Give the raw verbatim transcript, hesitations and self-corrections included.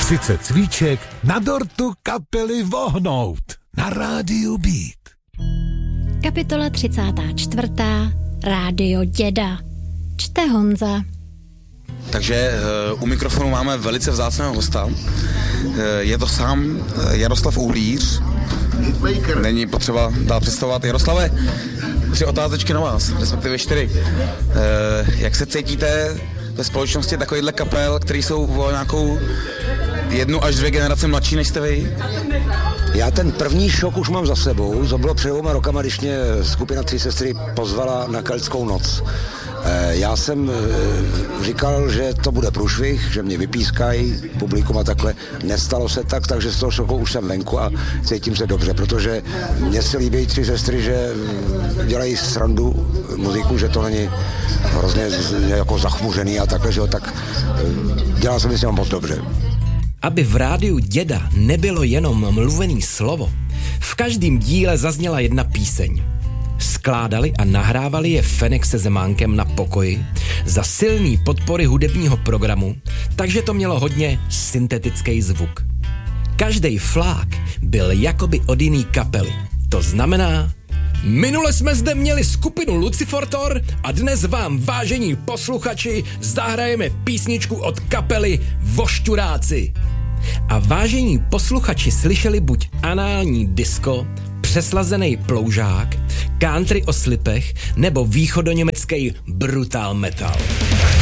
třicet cvíček na dortu kapely Vohnout na rádiu Beat. Kapitola třicátá čtvrtá. Rádio Děda. Čte Honza. Takže uh, u mikrofonu máme velice vzácného hosta. Uh, je to sám uh, Jaroslav Uhlíř. Není potřeba dál představovat. Jaroslave, tři otázečky na vás, respektive čtyři. Uh, jak se cítíte ve společnosti takovýchhle kapel, který jsou o nějakou jednu až dvě generace mladší než jste vy? Já ten první šok už mám za sebou. To bylo před dvěma rokama, když mě skupina Tři sestry pozvala na Keltskou noc. Já jsem říkal, že to bude průšvih, že mě vypískají publikum a takhle. Nestalo se tak, takže z toho šoku už jsem venku a cítím se dobře, protože mně se líbí Tři sestry, že dělají srandu muziku, že to není hrozně jako zachmuřený a takhle, že jo, tak dělal jsem s tím moc dobře. Aby v rádiu Děda nebylo jenom mluvený slovo, v každém díle zazněla jedna píseň. Skládali a nahrávali je Fenek se Zemánkem na pokoji za silný podpory hudebního programu, takže to mělo hodně syntetický zvuk. Každej flák byl jakoby od jiný kapely. To znamená, minule jsme zde měli skupinu Lucifortor a dnes vám, vážení posluchači, zahrajeme písničku od kapely Vošťuráci. A vážení posluchači slyšeli buď anální disco, přeslazený ploužák, country o slipech nebo východoněmecký brutal metal.